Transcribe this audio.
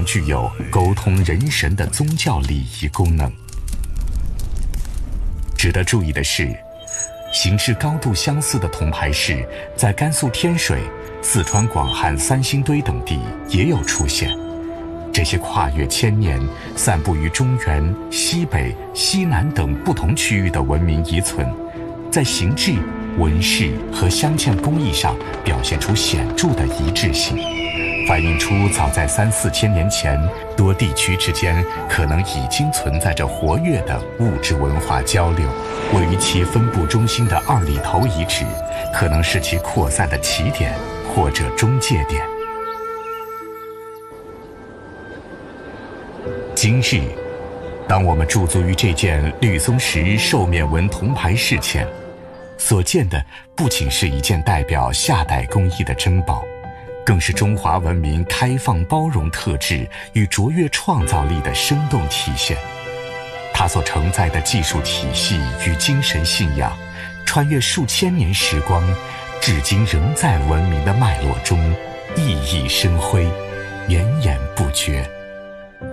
常具有沟通人神的宗教礼仪功能。值得注意的是，形制高度相似的铜牌饰在甘肃天水、四川广汉三星堆等地也有出现。这些跨越千年、散布于中原、西北、西南等不同区域的文明遗存，在形制、纹饰和镶嵌工艺上表现出显著的一致性，反映出早在3、4千年前，多地区之间可能已经存在着活跃的物质文化交流。位于其分布中心的二里头遗址，可能是其扩散的起点或者中介点。今日，当我们驻足于这件绿松石兽面纹铜牌饰前，所见的不仅是一件代表夏代工艺的珍宝，更是中华文明开放包容特质与卓越创造力的生动体现。它所承载的技术体系与精神信仰，穿越数千年时光，至今仍在文明的脉络中熠熠生辉，绵延不绝。